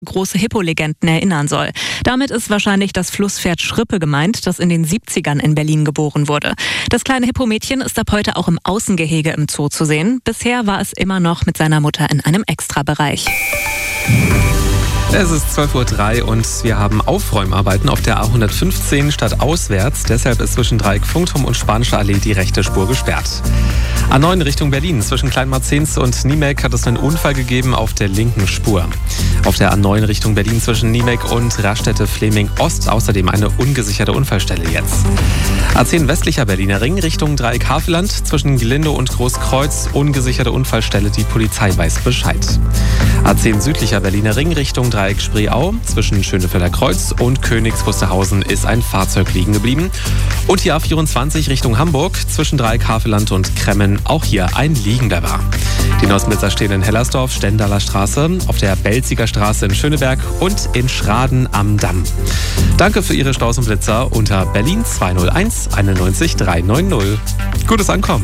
große Hippo-Legenden erinnern soll. Damit ist wahrscheinlich das Flusspferd Schrippe gemeint, das in den 70ern in Berlin geboren wurde. Das kleine Hippo-Mädchen ist ab heute auch im Außengehege im Zoo zu sehen. Bisher war es immer noch mit seiner Mutter in einem Extrabereich. Es ist 12:03 Uhr und wir haben Aufräumarbeiten auf der A115 stadtauswärts. Deshalb ist zwischen Dreieck Funkturm und Spanische Allee die rechte Spur gesperrt. A9 Richtung Berlin. Zwischen Kleinmarzens und Niemek hat es einen Unfall gegeben auf der linken Spur. Auf der A9 Richtung Berlin zwischen Niemek und Raststätte-Fleming-Ost außerdem eine ungesicherte Unfallstelle jetzt. A10 westlicher Berliner Ring Richtung Dreieck Havelland. Zwischen Glinde und Großkreuz ungesicherte Unfallstelle. Die Polizei weiß Bescheid. A10 südlicher Berliner Ring Richtung Dreieck Spreeau. Zwischen Schönefelder Kreuz und Königs Wusterhausen ist ein Fahrzeug liegen geblieben. Und die A24 Richtung Hamburg. Zwischen Dreieck Havelland und Kremmen auch hier ein Liegender war. Die Nosmitzer stehen in Hellersdorf, Stendaler Straße, auf der Belziger Straße in Schöneberg und in Schraden am Damm. Danke für Ihre Staus und Blitzer unter Berlin 201 91 390. Gutes Ankommen.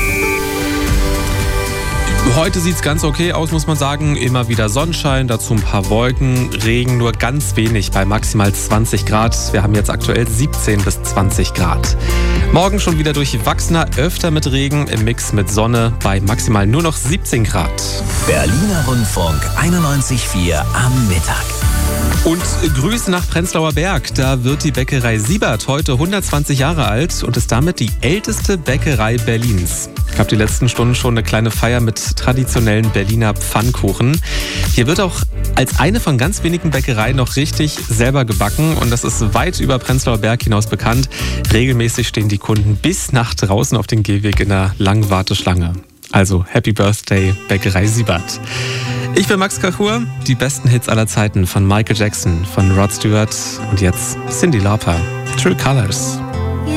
Heute sieht es ganz okay aus, muss man sagen. Immer wieder Sonnenschein, dazu ein paar Wolken, Regen nur ganz wenig bei maximal 20 Grad. Wir haben jetzt aktuell 17 bis 20 Grad. Morgen schon wieder durchwachsener, öfter mit Regen, im Mix mit Sonne bei maximal nur noch 17 Grad. Berliner Rundfunk 91,4 am Mittag. Und Grüße nach Prenzlauer Berg. Da wird die Bäckerei Siebert heute 120 Jahre alt und ist damit die älteste Bäckerei Berlins. Ich habe die letzten Stunden schon eine kleine Feier mit traditionellen Berliner Pfannkuchen. Hier wird auch als eine von ganz wenigen Bäckereien noch richtig selber gebacken und das ist weit über Prenzlauer Berg hinaus bekannt. Regelmäßig stehen die Kunden bis nach draußen auf den Gehweg in einer langen Warteschlange. Also Happy Birthday Bäckerei Siebert. Ich bin Max Kachur, die besten Hits aller Zeiten von Michael Jackson, von Rod Stewart und jetzt Cyndi Lauper, True Colors.